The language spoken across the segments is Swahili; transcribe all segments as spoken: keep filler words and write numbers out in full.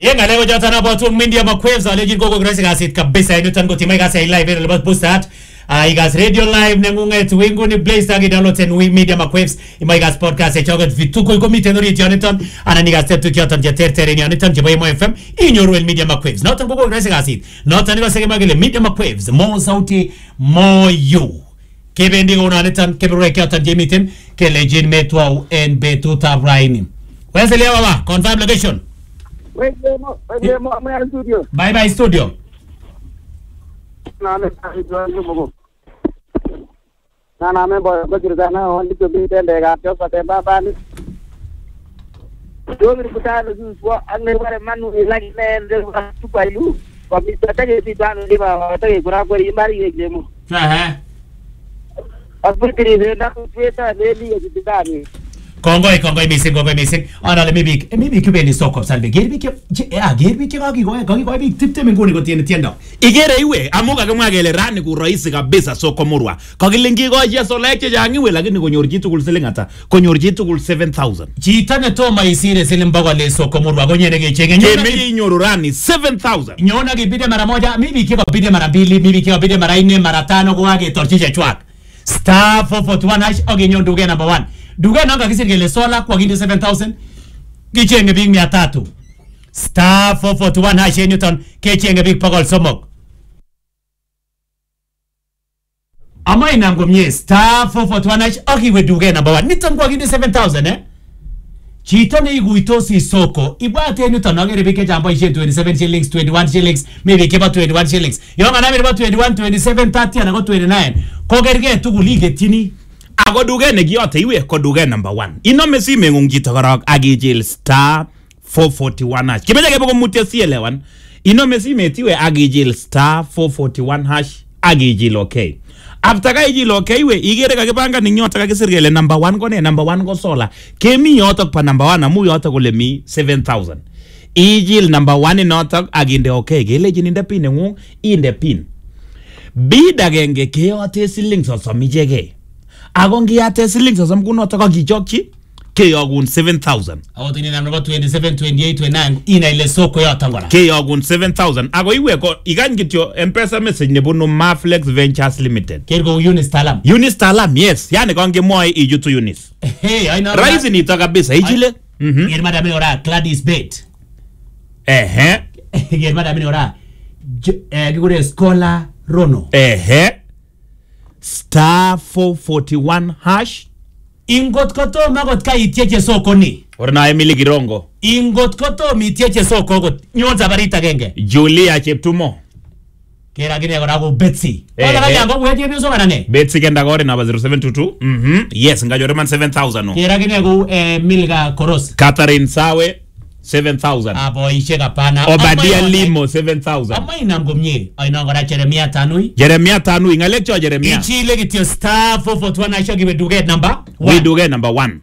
Yenga leo jota na batu media makweza leo jiko grasi gasit kabisa ino tango timai gasa live ino lebas boostat ai gas radio live nengunga tu wingu ni blaze tagi download ten media makwevs imai gas podcast e chogat vituko iko mitenori tioneton ana ni gas tetu kyoton jeter tereni oniton jebo mo fm inyoru el media makwevs notan gogo grasi gasit notan ni basege magele media makwevs mo sauti mo you kebendi gona oniton kebere kyoton jemitem ke legend metwa en betu tabraini wese leo baba confirm location. Wait, mo, wait, mo, mo ang studio. Bye bye studio. Na na mo. Na na me boy, ko jirda na only to be there ga to pa te ba ba ni. Do mi puta lu so ang ne ware manu like ne de tu pa lu. Pa mi ta ke ti dan ni ba ta ke gura ko ri mari ye mo. Ha ha. Aspir kri de na ku peta de li ye ti da ni. Kongoi kongoi missing kongoi missing ana le maybe maybe kubeni soko salve gerbi ke ah gerbi ke gagi goya gagi goya big tip teme ngoni ko tiene tienda igere iwe amuka kama gele rani ku rahisi kabisa soko murwa kagilengi goya so like jangiwe lakini konyor jitu silingata konyor jitu seven thousand jitane to maisire silimbaga le soko murwa gonyene ge chenge nyona ke nyoru rani seven thousand nyona ge bide mara moja maybe ke bide mara mbili maybe ke bide mara nne mara tano ko age torchisha chwak star four four one hash oge nyondo ge number one duga nanga kisirgele sola kwa gindi seven thousand kichenge big mia tatu star four four one hash newton kichenge big pagol somok ama inango mie star four four one hash oki we duga number one newton kwa gindi seven thousand eh chito ne iguitosi soko ibate newton agere bike jambo ishe twenty-seven shillings twenty-one shillings maybe keba twenty-one shillings yonga na mebe twenty-one twenty-seven thirty na go twenty-nine kogerge tugulige tini ako duge ne giyote iwe ko duge number one inome sime ngung jito korok agijil star four forty-one hash kimeja kebo kumutya sielewan inome sime tiwe agijil star four forty-one hash agijil okay after ka ijil okay iwe igere kakipanga ni nyota kakisirgele number one kone number one ko sola kemi yotok pa number one amu yotok kole mi seven thousand ijil number one inotok aginde okay geleji ninde pin ngung inde pin bida genge keyote siling sosom ichege ako ngiyate siling sosom kunoto kakichokchi keyogun seven thousand ako tini namno twenty-seven twenty-eight twenty-nine ina ile soko yoto ngora keyogun seven thousand ako iwe ko igany kityo M-Pesa message nebunu Maflex Ventures Limited kergo Unis Talam Unis Talam yes yani konge moi ijutu Unis hey I know rise ni to kabisa ijile mhm yer madame ora Gladys Bet ehe yer madame ora eh gure Scholar Rono ehe star four forty-one hash ingot koto magot ka itieche soko ni orna Emily Girongo ingot koto mi itieche soko got nyonza barita genge Julia Cheptumo kera gine gora go Betsy wala kaya yango weje bizo manane Betsy kenda gore na zero seven two two mhm yes ngajore man seven thousand no kera gine go eh, Milga Koros Catherine Sawe seven thousand abo ishega pana Obadia Limo seven thousand ama inango mie ainango ra Jeremia Tanui Jeremia Tanui ngalecho Jeremia ichile gitio star four four one aisha give duget number we duget number one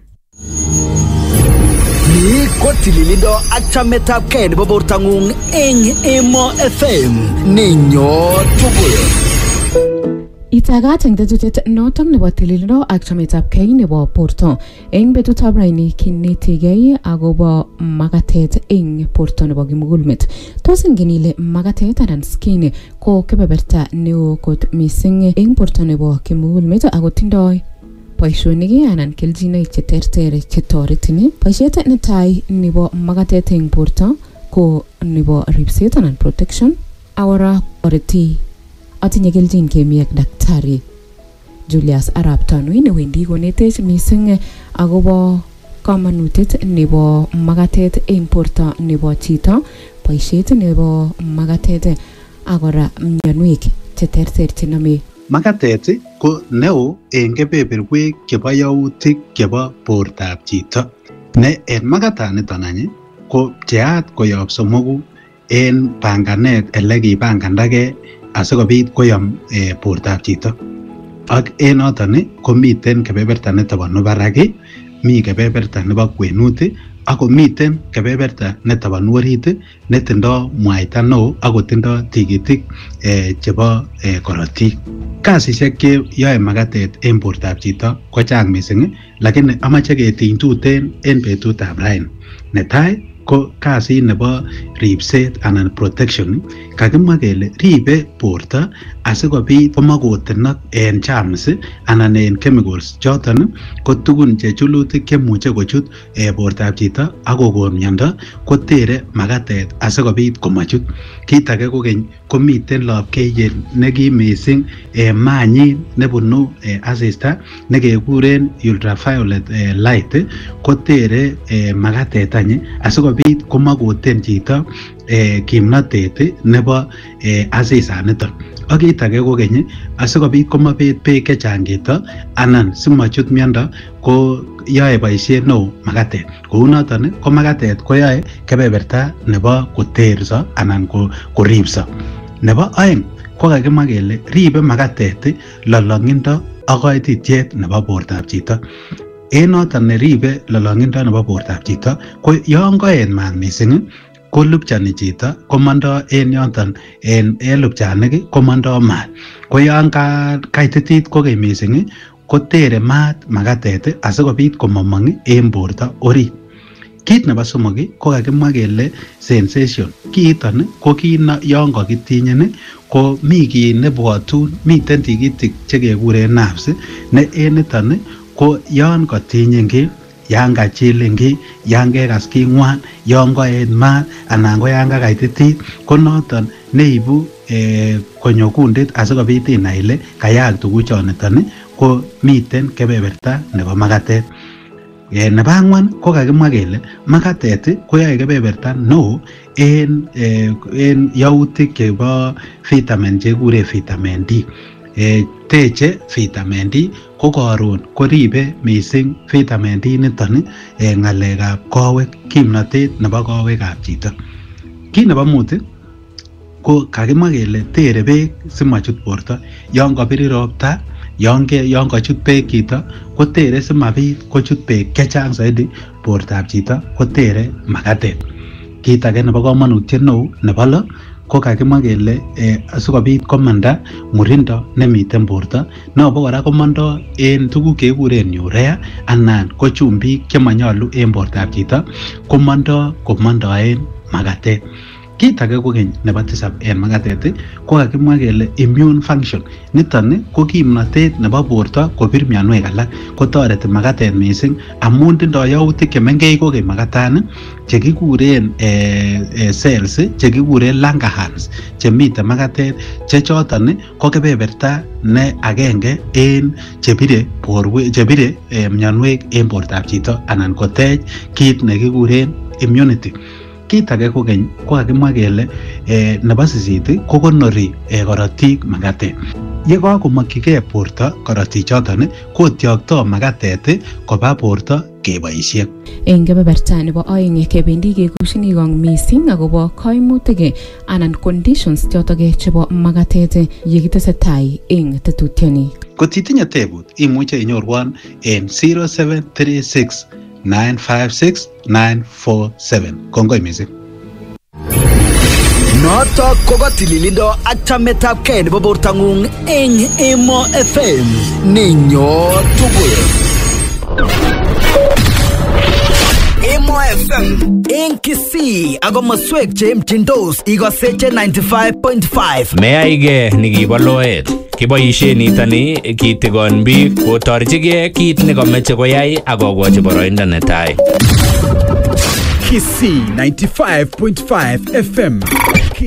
ni kotililido achametap ked bobortangung eng Emo F M ninyo tugul Itagat eng tetutiet notok nebo tililindo ak chametab kei nebo borto eng betutab raini kinetigei akobo magatet eng borto nebo kimugulmet. Tos ingen ile magatet anan skin ko kebeberta neo kot missing eng borto nebo kimugulmet ako tindoi boisionik anan keljinoik cheterter chetoretini. Boisiet netai nebo magatet eng borto ko nebo ripset anan protection awara oreti atinye keljin kemi ak daktari Julius Arap Tanui ne wendi konetech missing akobo kamanutyet nebo magatet eng borto nebo chito boisiet nebo magatet akora mionwek cheterter chenome magatet ko neo eng kebeberwek chebo yautik chebo bortab chito ne en magataniton any ko pcheat koyob somoku en panganet ele kipangandage asikobit koyom e, bortab chito ak en noton komiten kebeberta netabanu barak mi kebeberta nebo kwenut ako miten kebeberta netabanu orit netindo mwaita neo ako tindo tikitik e, chebo e, korotik kasisiek che yoe magatet en bortab chito ko chang missing lakini amache ketiny tuten en betutab raini netai ko kasit nebo ripset anan protection kakimwa kele ribe borto asikobit komakotenok en germs anan en chemicals choton ko tugun chechulutik chemuche kochut e bortab chito akokon miondo kotere makatet asikobit komachut. Kit age kokeny komiten lapkeiyet nekim mising e manyin nebunu e asista nekekuren ultraviolet e, light kotere e, makatet any asikobit komakoten chito e, kimnatet nebo e, asisaniton. Ak kit age kokeny asikobit komabet beek chechang chito anan simachut miondo ko yae boisiet neo makatet. Kou noton ko makatet koyae kebeberta nebo koterso anan ko koripso. Nebo aeng ko kakimwa kele ribe makatet lolongindo ak kaititiet nebo bortab chito. En noton neribe lolongindo nebo bortab chito ko yon kaet maat mising ko lupchani chito komondo en yoton en lupchanik komondo maat. Ko yon kaititit kokeny mising kotere maat makatet asikobit komamong en borto orit. Kit nebo somok ko kakimwa kele sensation. Kiiton ko kit yon kakitinyin ko mi kit nebwatun, miten tikitik chekekuren nerves ne en niton ko yon katinyin ki, yan kachilin ki, yan kekas kingwan, yan kaet maat anan ko yan kakaititit ko noton neibu eh, konyo kundit asikobit inai ile kayaak tuguchoniton ko miten kebeberta nebo makatet. E, nebo angwan ko kakimwa kele makatet koyae kebeberta neo en e, en yautik chebo vitamin chekure vitamin D. E, teche vitamin D ko karon koribe mising vitamin D niton e, ngalekab kowek, kimnatet nebo kowekab chito. Kit nebo mut ko kakimwa kele tere beek simachut borto. Yon kabir ropta, yon yon kachut beek chito kotere simabit kochut beek chechang zaidi bortab chito kotere makatet. Kit age nebo kamanutiet neo nebo lo ko kakimwa kele eh, asikobit komanda murindo nemiten borto nobo kora komando en tuguk chekikuren urea anan ko chumbik chemanyalu en bortab chito komando komandoen makatet. Kit age kokeny nebo tisab en makatet ko kakimwa kele immune function. Niton ko kimnatet nebo borto kobir mionwek alak kotoreti makatet mising amun tindoi yautik chemengech kokeny makatani chekikuren eh, eh, cells chekikuren Langerhans chemiten makatet che choton ko kebeberta ne agenge en chebire borwek chebire eh, mionwek en bortab chito anan kotech kit nekikuren immunity. Kit age kokeny ko kakimwa kele eh, nebo sisit ko konori eh, korotik makatet. Ye kakomakyigei borto korotik choton kotyokto makatet koba borto keboisien. Eng kebeberta nebo aeng kebendi kekushini kong mising akobo kaimutik anan conditions chotok chebo makatet yekitesetai eng tetutioni. Kotitinye tebut imuche inyorwan en zero seven three six nine five six nine four seven. Kongoi mising. Notok ko katililindo ak chametabgei nebo bortangung eng Emo F M ninyo tugul. Emo F M eng Kisii ako maswek cheimchindos ikoseche ninety-five point five. Meyaige nikibo loet. Kiboishe nitoni kitigon biik kotorchigei kit nekomeche koyai akokochi boroindo netai. Kisii ninety-five point five F M.